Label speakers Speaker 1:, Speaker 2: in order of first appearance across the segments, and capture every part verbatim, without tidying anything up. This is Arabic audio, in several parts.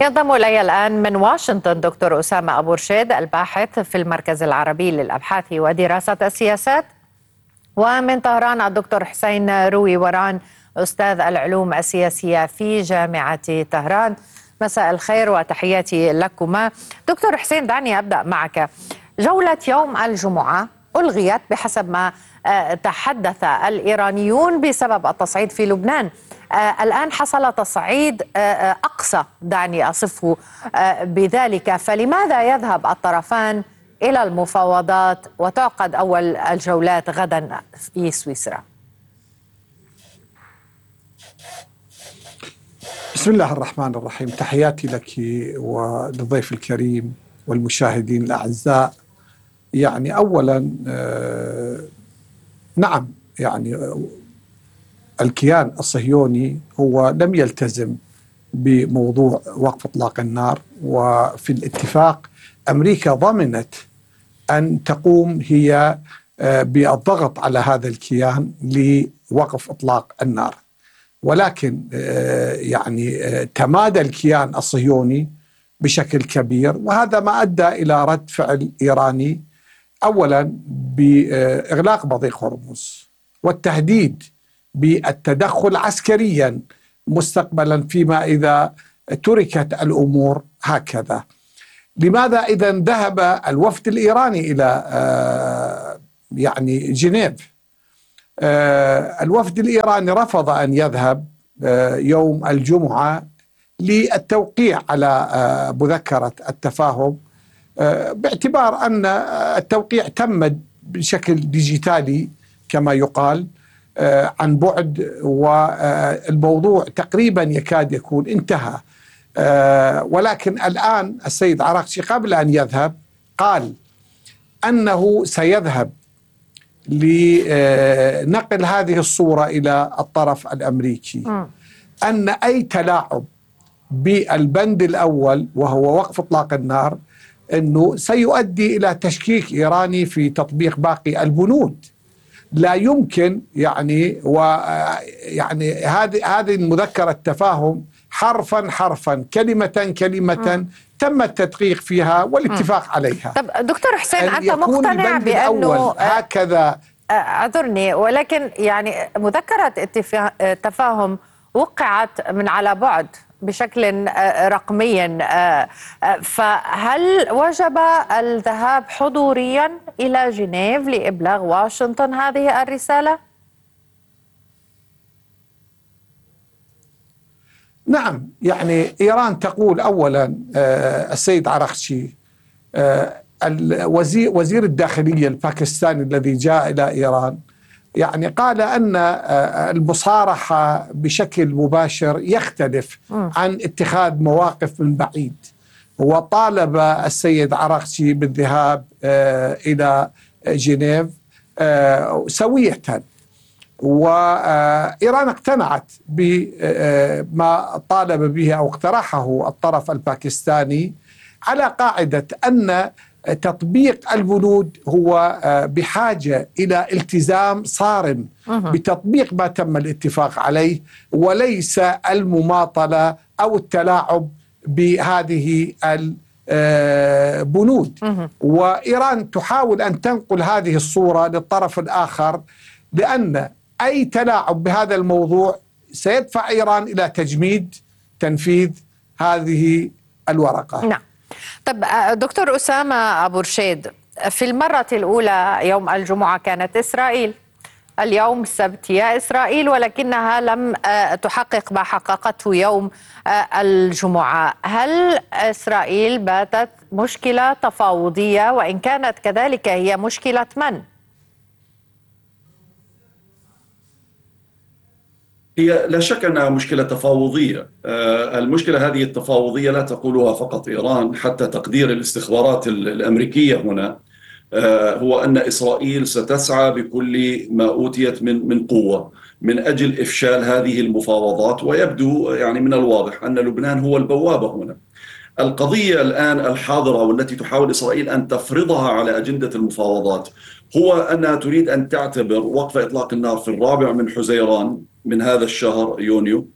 Speaker 1: ينضم إلي الآن من واشنطن دكتور أسامة أبو رشيد، الباحث في المركز العربي للأبحاث ودراسة السياسات، ومن طهران الدكتور حسين روي وران، أستاذ العلوم السياسية في جامعة طهران. مساء الخير وتحياتي لكما. دكتور حسين، دعني أبدأ معك. جولة يوم الجمعة ألغيت بحسب ما تحدث الإيرانيون بسبب التصعيد في لبنان. الآن حصل تصعيد أقصى، دعني أصفه بذلك، فلماذا يذهب الطرفان إلى المفاوضات وتعقد أول الجولات غدا في سويسرا؟
Speaker 2: بسم الله الرحمن الرحيم. تحياتي لك وللضيف الكريم والمشاهدين الأعزاء. يعني أولا نعم، يعني الكيان الصهيوني هو لم يلتزم بموضوع وقف إطلاق النار، وفي الاتفاق أمريكا ضمنت أن تقوم هي بالضغط على هذا الكيان لوقف إطلاق النار، ولكن يعني تمادى الكيان الصهيوني بشكل كبير، وهذا ما أدى إلى رد فعل إيراني أولا بإغلاق مضيق هرمز والتهديد بالتدخل عسكريا مستقبلا فيما إذا تركت الأمور هكذا. لماذا إذا ذهب الوفد الإيراني إلى يعني جنيف؟ الوفد الإيراني رفض أن يذهب يوم الجمعة للتوقيع على مذكرة التفاهم، باعتبار أن التوقيع تم بشكل ديجيتالي كما يقال عن بعد، والموضوع تقريبا يكاد يكون انتهى. ولكن الآن السيد عراقشي قبل أن يذهب قال أنه سيذهب لنقل هذه الصورة إلى الطرف الأمريكي، أن أي تلاعب بالبند الأول وهو وقف إطلاق النار أنه سيؤدي إلى تشكيك إيراني في تطبيق باقي البنود. لا يمكن يعني ويعني هذه هذه المذكرة التفاهم حرفا حرفا كلمة كلمة م. تم التدقيق فيها والاتفاق م. عليها.
Speaker 1: طب دكتور حسين، أنت مقتنع بأنه
Speaker 2: هكذا؟
Speaker 1: أعذرني، ولكن يعني مذكرة التفاهم وقعت من على بعد بشكل رقمي، فهل وجب الذهاب حضوريا إلى جنيف لإبلاغ واشنطن هذه الرسالة؟
Speaker 2: نعم، يعني إيران تقول أولا السيد عراقشي الوزير وزير الداخلية الباكستاني الذي جاء إلى إيران يعني قال أن المصارحة بشكل مباشر يختلف عن اتخاذ مواقف من بعيد، وطالب السيد عراقشي بالذهاب إلى جنيف سوية، وإيران اقتنعت بما طالب به أو اقترحه الطرف الباكستاني على قاعدة أن تطبيق البنود هو بحاجة إلى التزام صارم بتطبيق ما تم الاتفاق عليه، وليس المماطلة أو التلاعب بهذه البنود. وإيران تحاول أن تنقل هذه الصورة للطرف الآخر، لأن أي تلاعب بهذا الموضوع سيدفع إيران إلى تجميد تنفيذ هذه الورقة.
Speaker 1: نعم. طب دكتور أسامة أبو رشيد، في المرة الأولى يوم الجمعة كانت إسرائيل، اليوم السبت هي إسرائيل، ولكنها لم تحقق ما حققته يوم الجمعة. هل إسرائيل باتت مشكلة تفاوضية؟ وإن كانت كذلك هي مشكلة من؟
Speaker 3: هي لا شك أنها مشكلة تفاوضية. المشكلة هذه التفاوضية لا تقولها فقط إيران، حتى تقدير الاستخبارات الأمريكية هنا هو أن إسرائيل ستسعى بكل ما أوتيت من من قوة من أجل إفشال هذه المفاوضات، ويبدو يعني من الواضح أن لبنان هو البوابة هنا. القضية الآن الحاضرة والتي تحاول إسرائيل أن تفرضها على أجندة المفاوضات هو أنها تريد أن تعتبر وقف إطلاق النار في الرابع من حزيران من هذا الشهر يونيو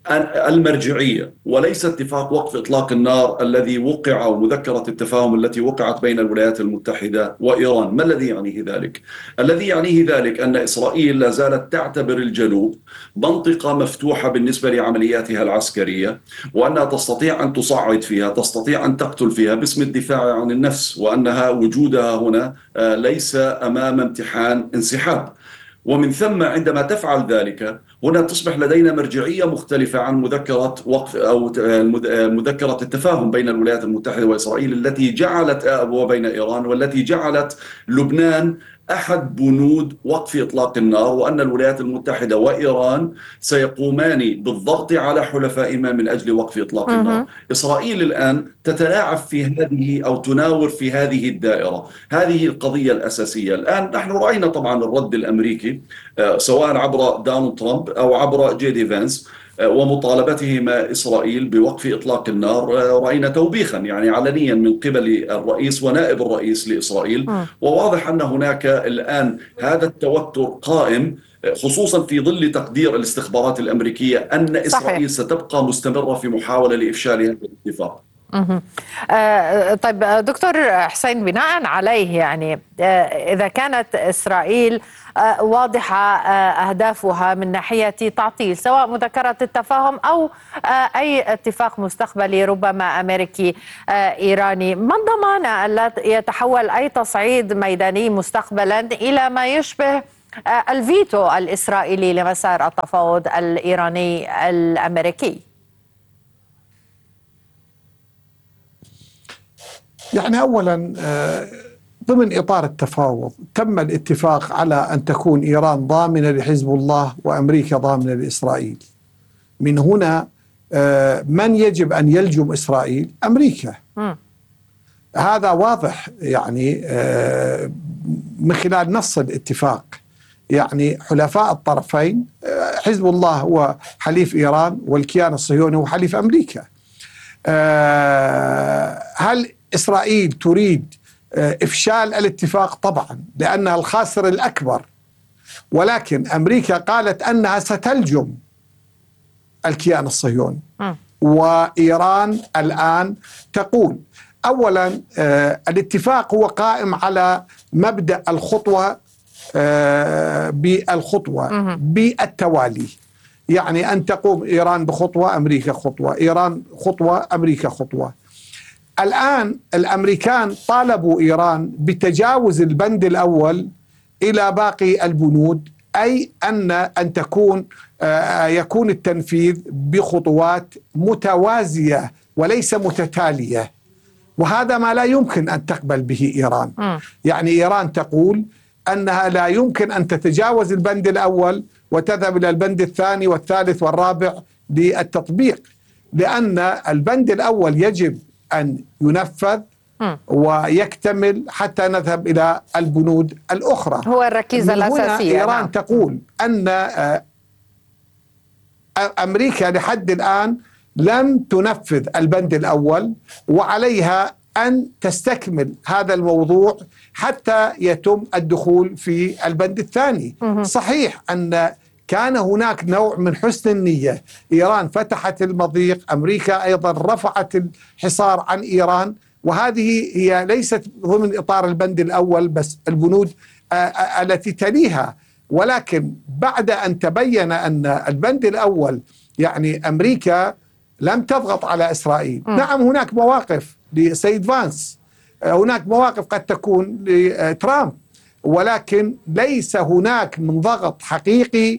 Speaker 3: المرجعية وليس اتفاق وقف إطلاق النار الذي وقع، أو مذكرة التفاهم التي وقعت بين الولايات المتحدة وإيران. ما الذي يعنيه ذلك؟ الذي يعنيه ذلك أن إسرائيل لا زالت تعتبر الجنوب منطقة مفتوحة بالنسبة لعملياتها العسكرية، وأنها تستطيع أن تصعد فيها، تستطيع أن تقتل فيها باسم الدفاع عن النفس، وأنها وجودها هنا ليس أمام امتحان انسحاب. ومن ثم عندما تفعل ذلك هنا تصبح لدينا مرجعية مختلفة عن مذكرة وقف أو مذكرة التفاهم بين الولايات المتحدة وإسرائيل التي جعلت وبين إيران، والتي جعلت لبنان أحد بنود وقف إطلاق النار، وأن الولايات المتحدة وإيران سيقومان بالضغط على حلفائهما من أجل وقف إطلاق النار. إسرائيل الآن تتلاعب في هذه أو تناور في هذه الدائرة. هذه القضية الأساسية. الآن نحن رأينا طبعا الرد الأمريكي سواء عبر دونالد ترامب أو عبر جي دي فانس ومطالبتهما إسرائيل بوقف إطلاق النار. رأينا توبيخا يعني علنيا من قبل الرئيس ونائب الرئيس لإسرائيل، وواضح أن هناك الآن هذا التوتر قائم، خصوصا في ظل تقدير الاستخبارات الأمريكية أن إسرائيل صحيح. ستبقى مستمرة في محاولة لإفشال هذا الاتفاق.
Speaker 1: آه طيب دكتور حسين، بناء عليه يعني آه إذا كانت إسرائيل آه واضحة آه أهدافها من ناحية تعطيل سواء مذكرة التفاهم أو آه أي اتفاق مستقبلي ربما أمريكي آه إيراني، ما الضمان ألا يتحول أي تصعيد ميداني مستقبلا إلى ما يشبه آه الفيتو الإسرائيلي لمسار التفاوض الإيراني الأمريكي؟
Speaker 2: يعني أولا ضمن إطار التفاوض تم الاتفاق على أن تكون إيران ضامنة لحزب الله وأمريكا ضامنة لإسرائيل. من هنا من يجب أن يلجم إسرائيل؟ أمريكا. م. هذا واضح يعني من خلال نص الاتفاق. يعني حلفاء الطرفين، حزب الله هو حليف إيران والكيان الصهيوني هو حليف أمريكا. هل إسرائيل تريد إفشال الاتفاق؟ طبعا، لأنها الخاسر الأكبر، ولكن أمريكا قالت أنها ستلجم الكيان الصهيوني. وإيران الآن تقول أولا الاتفاق هو قائم على مبدأ الخطوة بالخطوة بالتوالي، يعني أن تقوم إيران بخطوة أمريكا خطوة، إيران خطوة أمريكا خطوة. الآن الأمريكان طالبوا إيران بتجاوز البند الأول إلى باقي البنود، أي أن أن تكون يكون التنفيذ بخطوات متوازية وليس متتالية، وهذا ما لا يمكن أن تقبل به إيران. م. يعني إيران تقول أنها لا يمكن أن تتجاوز البند الأول وتذهب إلى البند الثاني والثالث والرابع للتطبيق، لأن البند الأول يجب أن ينفذ م. ويكتمل حتى نذهب إلى البنود الأخرى.
Speaker 1: هو الركيزة الأساسية.
Speaker 2: إيران نعم. تقول أن أمريكا لحد الآن لم تنفذ البند الأول، وعليها أن تستكمل هذا الموضوع حتى يتم الدخول في البند الثاني. م. صحيح أن كان هناك نوع من حسن النية، إيران فتحت المضيق، أمريكا أيضا رفعت الحصار عن إيران، وهذه هي ليست ضمن إطار البند الأول بس البنود التي تليها. ولكن بعد أن تبين أن البند الأول يعني أمريكا لم تضغط على إسرائيل. م. نعم هناك مواقف لسيد فانس، هناك مواقف قد تكون لترامب، ولكن ليس هناك من ضغط حقيقي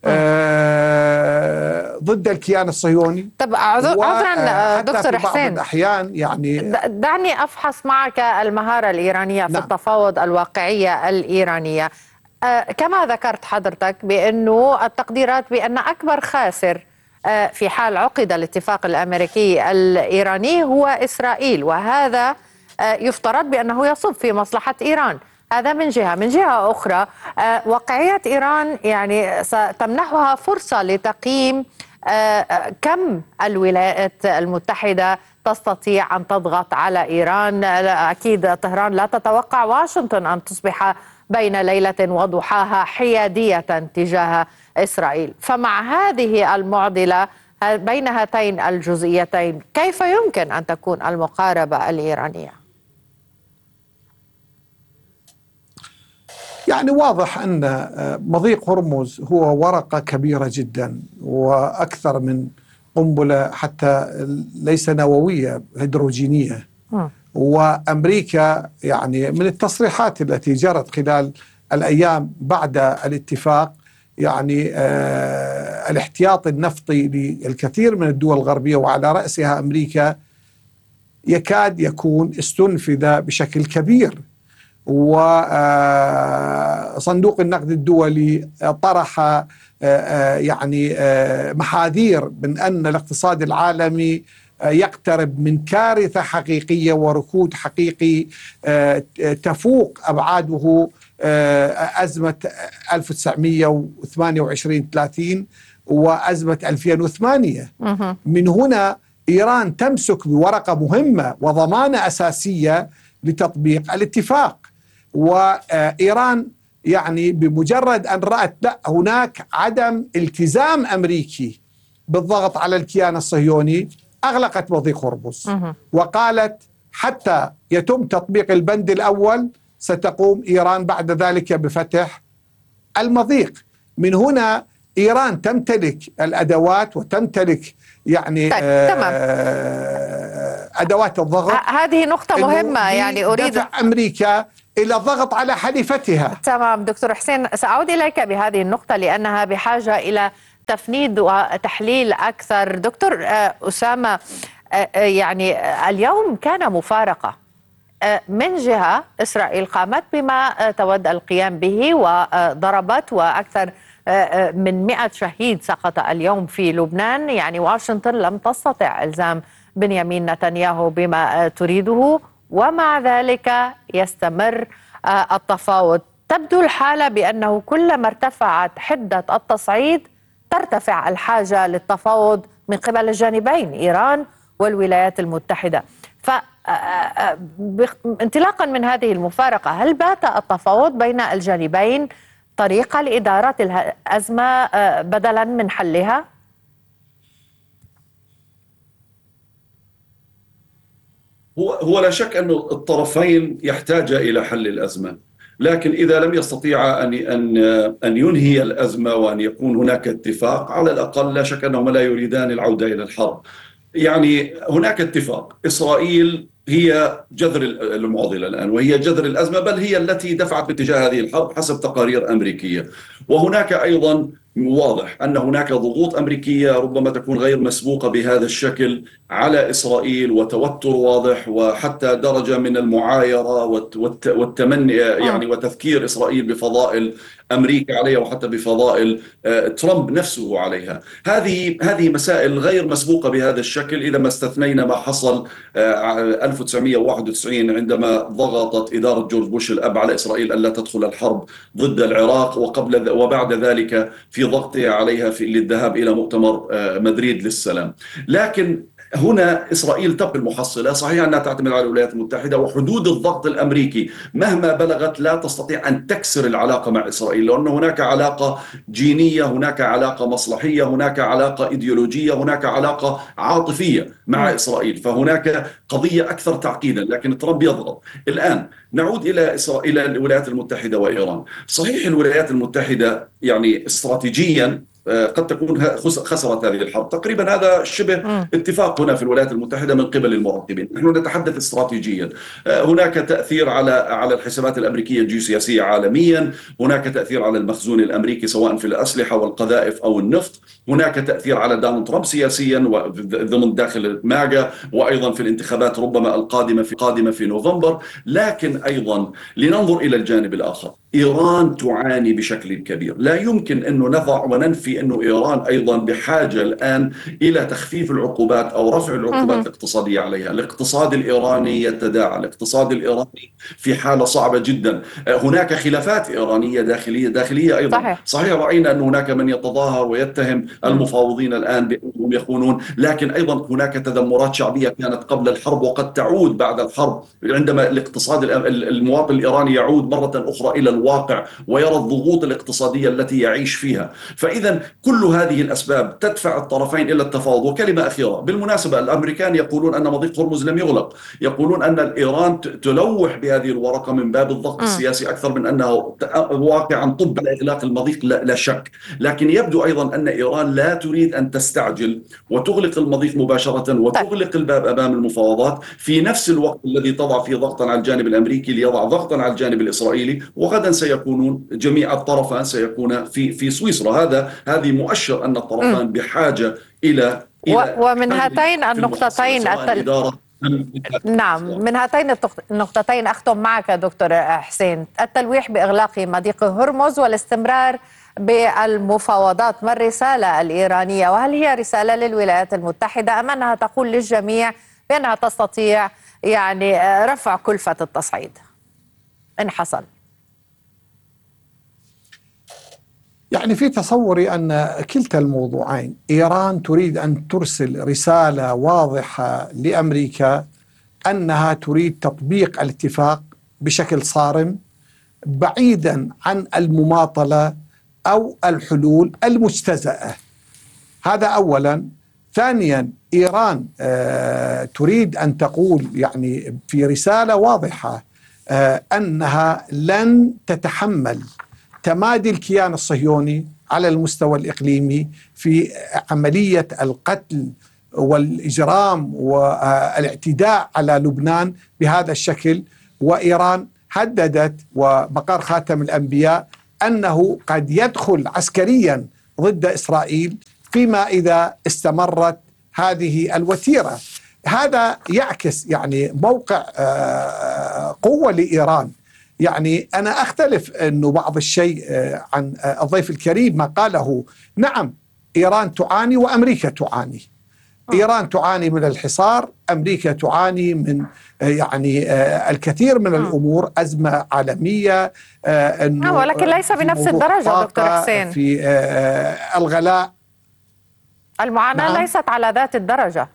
Speaker 2: آه ضد الكيان الصهيوني.
Speaker 1: طب عذرا دكتور حسين،
Speaker 2: بعض الأحيان يعني
Speaker 1: دعني أفحص معك المهارة الإيرانية في نعم. التفاوض، الواقعية الإيرانية. آه كما ذكرت حضرتك بأنه التقديرات بأن أكبر خاسر آه في حال عقد الاتفاق الأمريكي الإيراني هو إسرائيل، وهذا آه يفترض بأنه يصب في مصلحة إيران. هذا من جهة. من جهة أخرى آه واقعية إيران يعني ستمنحها فرصة لتقييم آه كم الولايات المتحدة تستطيع أن تضغط على إيران. أكيد طهران لا تتوقع واشنطن أن تصبح بين ليلة وضحاها حيادية تجاه إسرائيل. فمع هذه المعضلة بين هاتين الجزئيتين، كيف يمكن أن تكون المقاربة الإيرانية؟
Speaker 2: يعني واضح أن مضيق هرمز هو ورقة كبيرة جدا وأكثر من قنبلة حتى ليس نووية، هيدروجينية. م. وأمريكا يعني من التصريحات التي جرت خلال الأيام بعد الاتفاق يعني آه الاحتياط النفطي للكثير من الدول الغربية وعلى رأسها أمريكا يكاد يكون استنفذ بشكل كبير. وصندوق النقد الدولي طرح يعني محاذير من أن الاقتصاد العالمي يقترب من كارثة حقيقية وركود حقيقي تفوق أبعاده أزمة ألف وتسعمئة وثمانية وعشرين ثلاثين وأزمة ألفين وثمانية. من هنا إيران تمسك بورقة مهمة وضمانة أساسية لتطبيق الاتفاق. وإيران يعني بمجرد أن رأت لا هناك عدم التزام أمريكي بالضغط على الكيان الصهيوني أغلقت مضيق هرمز وقالت حتى يتم تطبيق البند الأول ستقوم إيران بعد ذلك بفتح المضيق. من هنا إيران تمتلك الأدوات وتمتلك يعني
Speaker 1: طيب.
Speaker 2: آه أدوات الضغط.
Speaker 1: هذه نقطة مهمة، يعني أريد
Speaker 2: دفع أمريكا إلى الضغط على حليفتها.
Speaker 1: تمام دكتور حسين، سأعود إليك بهذه النقطة لأنها بحاجة إلى تفنيد وتحليل أكثر. دكتور أسامة، يعني اليوم كان مفارقة من جهة إسرائيل قامت بما تود القيام به وضربت، وأكثر من مئة شهيد سقط اليوم في لبنان. يعني واشنطن لم تستطع إلزام بنيامين نتنياهو بما تريده، ومع ذلك يستمر التفاوض. تبدو الحالة بأنه كلما ارتفعت حدة التصعيد ترتفع الحاجة للتفاوض من قبل الجانبين، إيران والولايات المتحدة. فانطلاقا من هذه المفارقة، هل بات التفاوض بين الجانبين طريقة لإدارة الأزمة بدلا من حلها؟
Speaker 3: هو هو لا شك أن الطرفين يحتاجا إلى حل الأزمة، لكن إذا لم يستطيع أن أن أن ينهي الأزمة وأن يكون هناك اتفاق، على الأقل لا شك أنهما لا يريدان العودة إلى الحرب. يعني هناك اتفاق، إسرائيل هي جذر المعضلة الآن وهي جذر الأزمة، بل هي التي دفعت باتجاه هذه الحرب حسب تقارير أمريكية. وهناك أيضا واضح أن هناك ضغوط أمريكية ربما تكون غير مسبوقة بهذا الشكل على إسرائيل، وتوتر واضح وحتى درجة من المعايرة والتمني يعني وتذكير إسرائيل بفضائل أمريكا عليها وحتى بفضائل ترامب نفسه عليها. هذه هذه مسائل غير مسبوقة بهذا الشكل إذا ما استثنينا ما حصل ألف وتسعمئة وواحد وتسعين عندما ضغطت إدارة جورج بوش الأب على إسرائيل ألا تدخل الحرب ضد العراق، وقبل وبعد ذلك في ضغطها عليها في للذهاب إلى مؤتمر مدريد للسلام. لكن هنا إسرائيل تبقى المحصلة، صحيح أنها تعتمد على الولايات المتحدة وحدود الضغط الأمريكي مهما بلغت لا تستطيع أن تكسر العلاقة مع إسرائيل، لأن هناك علاقة جينية، هناك علاقة مصلحية، هناك علاقة إيديولوجية، هناك علاقة عاطفية مع إسرائيل، فهناك قضية أكثر تعقيدا. لكن ترامب يضغط. الآن نعود إلى إسرائيل، إلى الولايات المتحدة وإيران. صحيح الولايات المتحدة يعني استراتيجيا قد تكون خسرت هذه الحرب تقريبا، هذا شبه اتفاق هنا في الولايات المتحدة من قبل المراقبين. نحن نتحدث استراتيجيا، هناك تأثير على على الحسابات الأمريكية الجيوسياسية عالميا، هناك تأثير على المخزون الأمريكي سواء في الأسلحة والقذائف أو النفط، هناك تأثير على دونالد ترامب سياسيا ضمن داخل ماجا، وأيضا في الانتخابات ربما القادمة في قادمة في نوفمبر. لكن أيضا لننظر إلى الجانب الآخر، إيران تعاني بشكل كبير، لا يمكن أن نضع وننفي أن إيران أيضا بحاجة الآن إلى تخفيف العقوبات أو رفع العقوبات الاقتصادية عليها. الاقتصاد الإيراني يتداعى، الاقتصاد الإيراني في حالة صعبة جدا، هناك خلافات إيرانية داخلية داخلية أيضا. صحيح, صحيح رأينا أن هناك من يتظاهر ويتهم المفاوضين الآن بأنهم يخونون، لكن أيضا هناك تذمرات شعبية كانت قبل الحرب وقد تعود بعد الحرب، عندما الاقتصاد المواطن الإيراني يعود مرة أخرى إلى الوضع الواقع ويرى الضغوط الاقتصادية التي يعيش فيها. فإذا كل هذه الأسباب تدفع الطرفين إلى التفاوض. وكلمة أخيرة بالمناسبة، الأمريكان يقولون أن مضيق هرمز لم يغلق، يقولون أن إيران تلوح بهذه الورقة من باب الضغط السياسي أكثر من أنه واقعا طب على إغلاق المضيق، لا شك. لكن يبدو أيضا أن إيران لا تريد أن تستعجل وتغلق المضيق مباشرة وتغلق الباب أمام المفاوضات في نفس الوقت الذي تضع فيه ضغطا على الجانب الأمريكي ليضع ضغطا على الجانب الإسرائيلي. وغدا سيكونون جميع الطرفان سيكون في في سويسرا. هذا هذه مؤشر أن الطرفان بحاجة إلى, إلى
Speaker 1: ومن هاتين النقطتين التل... نعم، من هاتين النقطتين أختم معك دكتور حسين. التلويح بإغلاق مضيق هرمز والاستمرار بالمفاوضات، ما الرسالة الإيرانية؟ وهل هي رسالة للولايات المتحدة أم أنها تقول للجميع بأنها تستطيع يعني رفع كلفة التصعيد إن حصل؟
Speaker 2: يعني في تصوري أن كلتا الموضوعين، إيران تريد أن ترسل رسالة واضحة لأمريكا أنها تريد تطبيق الاتفاق بشكل صارم بعيدا عن المماطلة أو الحلول المجتزأة. هذا أولا. ثانيا، إيران آه تريد أن تقول يعني في رسالة واضحة آه أنها لن تتحمل تمادي الكيان الصهيوني على المستوى الإقليمي في عملية القتل والإجرام والاعتداء على لبنان بهذا الشكل. وإيران هددت وبقر خاتم الأنبياء أنه قد يدخل عسكريا ضد إسرائيل فيما إذا استمرت هذه الوتيرة. هذا يعكس يعني موقع قوة لإيران. يعني أنا أختلف أنه بعض الشيء عن الضيف الكريم ما قاله. نعم، إيران تعاني وأمريكا تعاني. إيران تعاني من الحصار، أمريكا تعاني من يعني الكثير من الأمور، أزمة عالمية،
Speaker 1: إنه ولكن ليس بنفس الدرجة دكتور حسين.
Speaker 2: في الغلاء
Speaker 1: المعاناة نعم. ليست على ذات الدرجة.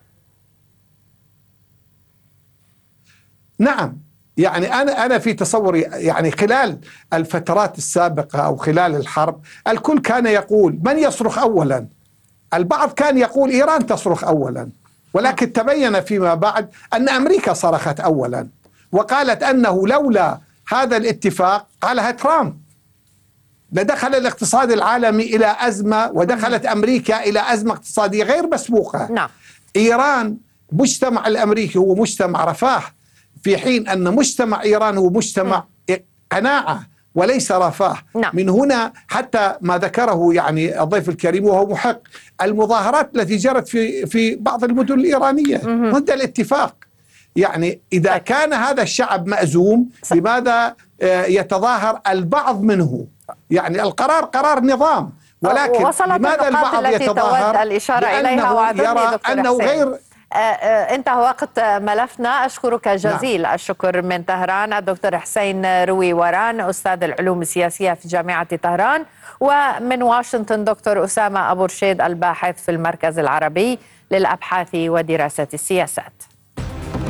Speaker 2: نعم، يعني أنا أنا في تصوري يعني خلال الفترات السابقة أو خلال الحرب الكل كان يقول من يصرخ أولا. البعض كان يقول إيران تصرخ أولا، ولكن تبين فيما بعد أن أمريكا صرخت أولا وقالت أنه لولا هذا الاتفاق، قالها ترامب، لدخل الاقتصاد العالمي إلى أزمة ودخلت أمريكا إلى أزمة اقتصادية غير مسبوقة.
Speaker 1: نعم.
Speaker 2: إيران مجتمع الأمريكي هو مجتمع رفاه، في حين أن مجتمع إيران هو مجتمع قناعة وليس رفاه.
Speaker 1: نعم.
Speaker 2: من هنا حتى ما ذكره يعني الضيف الكريم وهو محق، المظاهرات التي جرت في في بعض المدن الإيرانية ضد الاتفاق. يعني إذا كان هذا الشعب مأزوم، لماذا يتظاهر البعض منه؟ يعني القرار قرار نظام، ولكن لماذا البعض يتظاهر؟
Speaker 1: الإشارة إليها
Speaker 2: يرى أنه غير.
Speaker 1: انتهى وقت ملفنا. أشكرك جزيل نعم. الشكر من طهران الدكتور حسين روي وران، أستاذ العلوم السياسية في جامعة طهران، ومن واشنطن دكتور أسامة أبو رشيد الباحث في المركز العربي للأبحاث ودراسة السياسات.